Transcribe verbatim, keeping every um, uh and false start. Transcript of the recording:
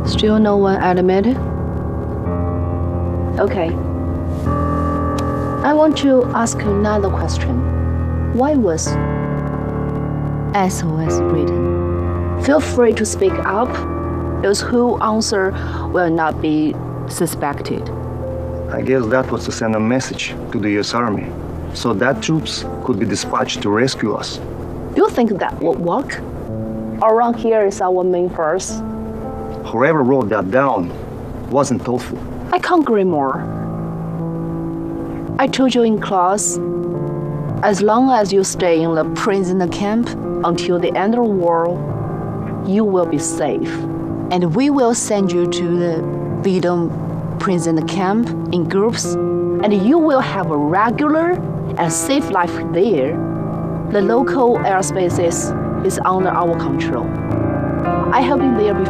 Still no one admitted? Okay. I want to ask you another question. Why was S O S written? Feel free to speak up. Those who answer will not be Suspected. I guess that was to send a message to the U S Army, so that troops could be dispatched to rescue us. Do you think that would work? Around here is our main force. Whoever wrote that down wasn't thoughtful. I can't agree more. I told you in class, as long as you stay in the prisoner camp until the end of the war, you will be safe. And we will send you to the Vidom prisoner camp in groups, and you will have a regular and safe life there. The local airspace is under our control. I have been there before.